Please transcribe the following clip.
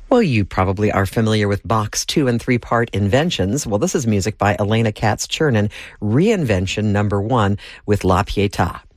Well, you probably are familiar with Bach's 2- and 3-part inventions. Well, this is music by Elena Katz-Chernin, Reinvention #1 with La Pietà.